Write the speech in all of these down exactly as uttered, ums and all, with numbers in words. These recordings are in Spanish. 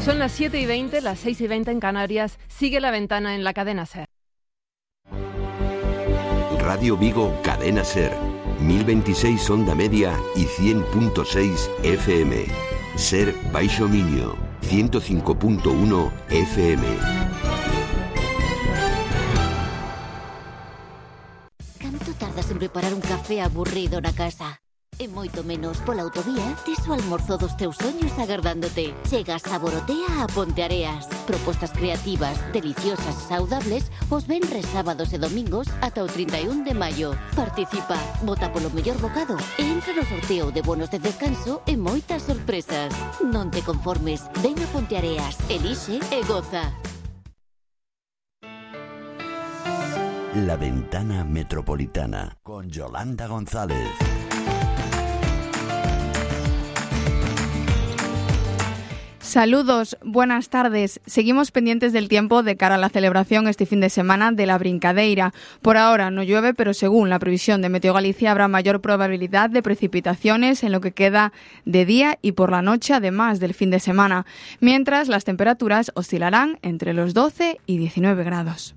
Son las siete y veinte, las seis y veinte en Canarias. Sigue La Ventana en la cadena SER. Radio Vigo, cadena SER. mil veintiséis onda media y cien punto seis F M. SER Baixo Miño, ciento cinco punto uno F M. ¿Canto tardas en preparar un café aburrido na casa? E moito menos pola autovía, tes o almorzo dos teus soños agardándote. Chega Saborotea a Ponteareas. Propostas creativas, deliciosas e saudables os venres, sábados e domingos ata o trinta e un de maio. Participa, vota polo mellor bocado e entra no sorteo de bonos de descanso e moitas sorpresas. Non te conformes, ven a Ponteareas, elixe e goza. La Ventana Metropolitana con Yolanda González. Saludos, buenas tardes. Seguimos pendientes del tiempo de cara a la celebración este fin de semana de la Brincadeira. Por ahora no llueve, pero según la previsión de Meteo Galicia habrá mayor probabilidad de precipitaciones en lo que queda de día y por la noche, además del fin de semana, mientras las temperaturas oscilarán entre los doce y diecinueve grados.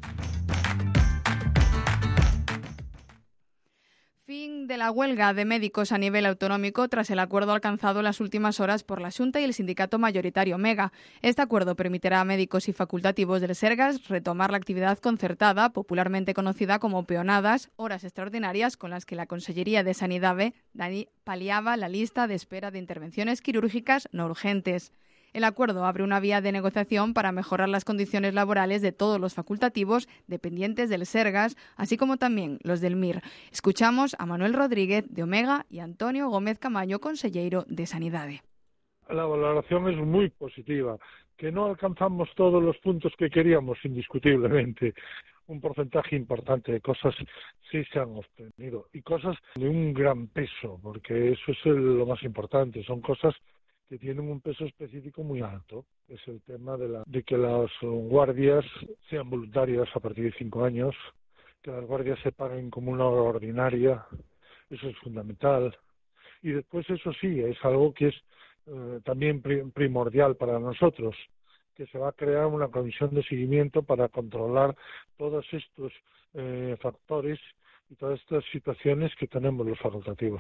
Fin de la huelga de médicos a nivel autonómico tras el acuerdo alcanzado en las últimas horas por la Xunta y el sindicato mayoritario MEGA. Este acuerdo permitirá a médicos y facultativos del Sergas retomar la actividad concertada, popularmente conocida como peonadas, horas extraordinarias con las que la Consellería de Sanidade paliaba la lista de espera de intervenciones quirúrgicas no urgentes. El acuerdo abre una vía de negociación para mejorar las condiciones laborales de todos los facultativos dependientes del Sergas, así como también los del M I R. Escuchamos a Manuel Rodríguez de Omega y Antonio Gómez Camaño, conselleiro de Sanidade. La valoración es muy positiva, que no alcanzamos todos los puntos que queríamos, indiscutiblemente. Un porcentaje importante de cosas sí se han obtenido y cosas de un gran peso, porque eso es el, lo más importante, son cosas que tienen un peso específico muy alto. Es el tema de, la, de que las guardias sean voluntarias a partir de cinco años, que las guardias se paguen como una hora ordinaria, eso es fundamental. Y después eso sí, es algo que es eh, también primordial para nosotros, que se va a crear una comisión de seguimiento para controlar todos estos eh, factores y todas estas situaciones que tenemos los facultativos.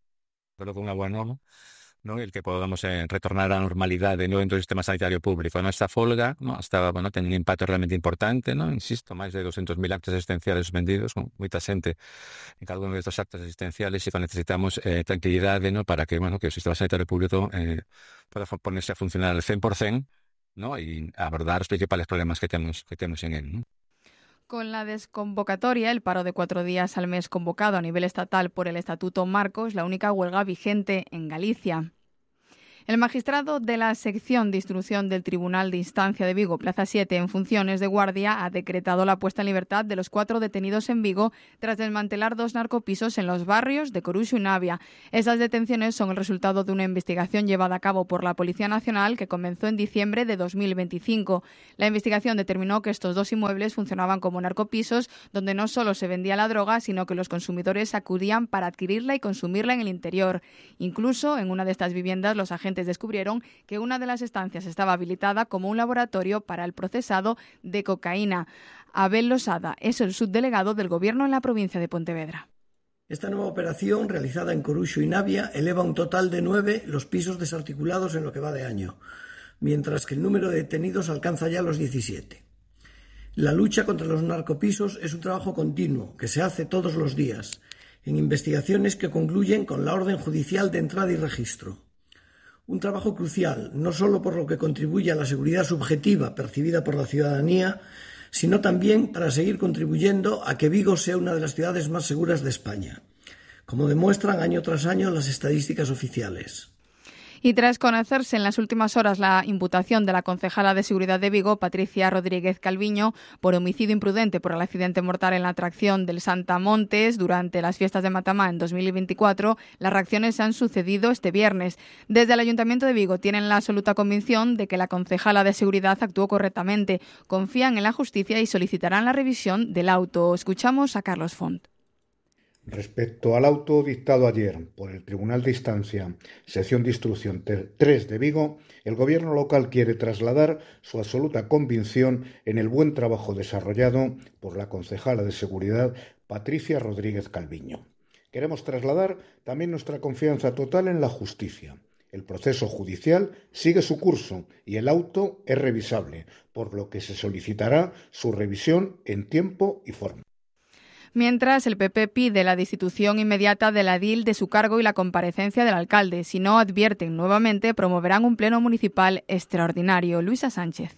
Pero con agua no, ¿no? El que podamos eh, retornar a la normalidade, ¿no?, dentro do sistema sanitario público. ¿No? Esta folga, ¿no?, estaba, bueno, ten un impacto realmente importante, ¿no? Insisto, máis de doscientos mil actos asistenciales suspendidos, con moita xente en cada uno de estos actos asistenciales, e que necesitamos eh, tranquilidade, ¿no?, para que, bueno, que o sistema sanitario público eh, pueda ponerse a funcionar al cien por ciento, ¿no?, y abordar os principales problemas que temos que temos en él, ¿no? Con la desconvocatoria, el paro de cuatro días al mes convocado a nivel estatal por el Estatuto Marco es la única huelga vigente en Galicia. El magistrado de la sección de instrucción del Tribunal de Instancia de Vigo, Plaza siete, en funciones de guardia, ha decretado la puesta en libertad de los cuatro detenidos en Vigo tras desmantelar dos narcopisos en los barrios de Coruxo y Navia. Esas detenciones son el resultado de una investigación llevada a cabo por la Policía Nacional que comenzó en diciembre de dos mil veinticinco. La investigación determinó que estos dos inmuebles funcionaban como narcopisos donde no solo se vendía la droga, sino que los consumidores acudían para adquirirla y consumirla en el interior. Incluso en una de estas viviendas los agentes descubrieron que una de las estancias estaba habilitada como un laboratorio para el procesado de cocaína. Abel Losada es el subdelegado del Gobierno en la provincia de Pontevedra. Esta nueva operación, realizada en Coruxo y Navia, eleva un total de nueve los pisos desarticulados en lo que va de año, mientras que el número de detenidos alcanza ya los diecisiete. La lucha contra los narcopisos es un trabajo continuo que se hace todos los días, en investigaciones que concluyen con la orden judicial de entrada y registro. Un trabajo crucial, no solo por lo que contribuye a la seguridad subjetiva percibida por la ciudadanía, sino también para seguir contribuyendo a que Vigo sea una de las ciudades más seguras de España, como demuestran año tras año las estadísticas oficiales. Y tras conocerse en las últimas horas la imputación de la concejala de Seguridad de Vigo, Patricia Rodríguez Calviño, por homicidio imprudente por el accidente mortal en la atracción del Santa Montes durante las fiestas de Matamá en dos mil veinticuatro, las reacciones se han sucedido este viernes. Desde el Ayuntamiento de Vigo tienen la absoluta convicción de que la concejala de Seguridad actuó correctamente, confían en la justicia y solicitarán la revisión del auto. Escuchamos a Carlos Font. Respecto al auto dictado ayer por el Tribunal de Instancia, sección de instrucción tres de Vigo, el Gobierno local quiere trasladar su absoluta convicción en el buen trabajo desarrollado por la concejala de Seguridad, Patricia Rodríguez Calviño. Queremos trasladar también nuestra confianza total en la justicia. El proceso judicial sigue su curso y el auto es revisable, por lo que se solicitará su revisión en tiempo y forma. Mientras, el P P pide la destitución inmediata de la edil de su cargo y la comparecencia del alcalde. Si no, advierten nuevamente, promoverán un pleno municipal extraordinario. Luisa Sánchez.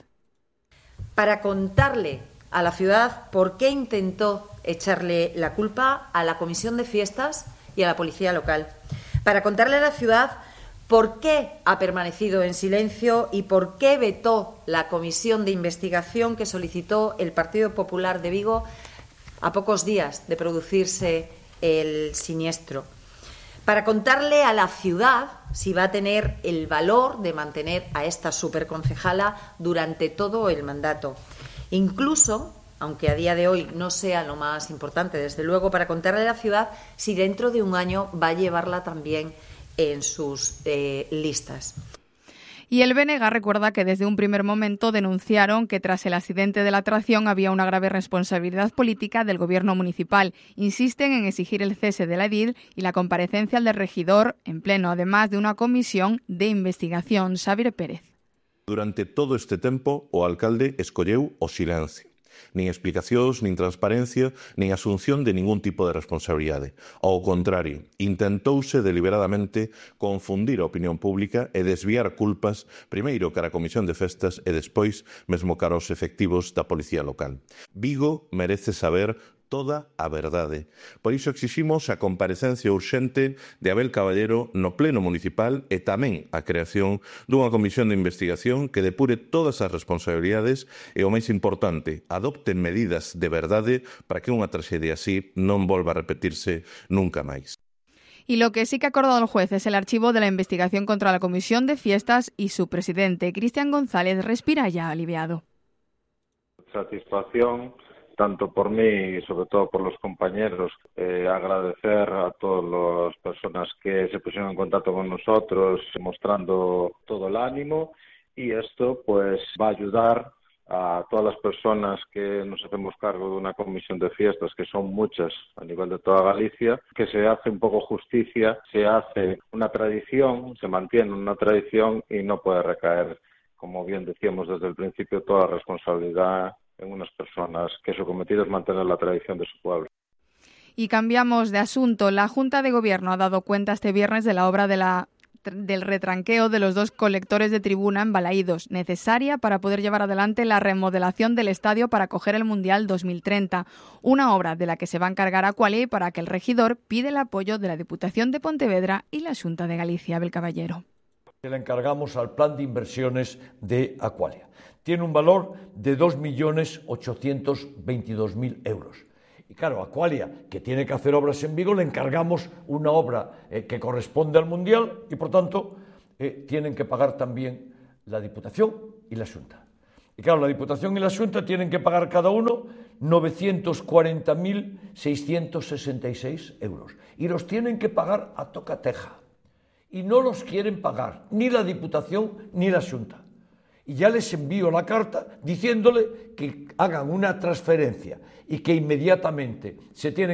Para contarle a la ciudad por qué intentó echarle la culpa a la Comisión de Fiestas y a la Policía Local. Para contarle a la ciudad por qué ha permanecido en silencio y por qué vetó la comisión de investigación que solicitó el Partido Popular de Vigo a pocos días de producirse el siniestro. Para contarle a la ciudad si va a tener el valor de mantener a esta superconcejala durante todo el mandato. Incluso, aunque a día de hoy no sea lo más importante, desde luego, para contarle a la ciudad si dentro de un año va a llevarla también en sus eh, listas. Y el B N G recuerda que desde un primer momento denunciaron que tras el accidente de la atracción había una grave responsabilidad política del gobierno municipal. Insisten en exigir el cese de la edil y la comparecencia del regidor en pleno, además de una comisión de investigación. Xavier Pérez. Durante todo este tempo, o alcalde escolleu o silencio. Nin explicacións, nin transparencia, nin asunción de ningún tipo de responsabilidade. Ao contrario, intentouse deliberadamente confundir a opinión pública e desviar culpas primeiro cara a Comisión de Festas e despois mesmo cara aos efectivos da Policía Local. Vigo merece saber toda a verdade. Por iso exiximos a comparecencia urxente de Abel Caballero no Pleno Municipal e tamén a creación dunha comisión de investigación que depure todas as responsabilidades e, o máis importante, adopten medidas de verdade para que unha traxedia así non volva a repetirse nunca máis. Y lo que sí que ha acordado el juez es el archivo de la investigación contra la Comisión de Fiestas y su presidente, Cristian González, respira ya aliviado. Satisfacción tanto por mí y sobre todo por los compañeros, eh, agradecer a todas las personas que se pusieron en contacto con nosotros, mostrando todo el ánimo, y esto pues va a ayudar a todas las personas que nos hacemos cargo de una comisión de fiestas, que son muchas a nivel de toda Galicia, que se hace un poco justicia, se hace una tradición, se mantiene una tradición y no puede recaer, como bien decíamos desde el principio, toda la responsabilidad en unas personas que su cometido es mantener la tradición de su pueblo. Y cambiamos de asunto. La Junta de Gobierno ha dado cuenta este viernes de la obra de la, del retranqueo de los dos colectores de tribuna en Balaídos, necesaria para poder llevar adelante la remodelación del estadio para acoger el Mundial dos mil treinta, una obra de la que se va a encargar Aqualia y para que el regidor pide el apoyo de la Diputación de Pontevedra y la Xunta de Galicia. Abel Caballero. Le encargamos al plan de inversiones de Aqualia. Tiene un valor de dos millones ochocientos veintidós mil euros. Y claro, Aqualia, que tiene que hacer obras en Vigo, le encargamos una obra eh, que corresponde al Mundial y, por tanto, eh, tienen que pagar también la Diputación y la Xunta. Y claro, la Diputación y la Xunta tienen que pagar cada uno novecientos cuarenta mil seiscientos sesenta y seis euros. Y los tienen que pagar a tocateja. Y no los quieren pagar ni la Diputación ni la Xunta. Y ya les envío la carta diciéndole que hagan una transferencia y que inmediatamente se tienen